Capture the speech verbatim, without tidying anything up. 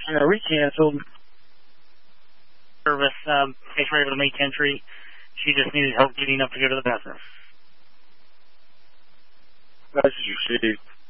uh, recanceled. Service, um, takes her able to make entry. She just needed help getting up to go to the bathroom. Message received.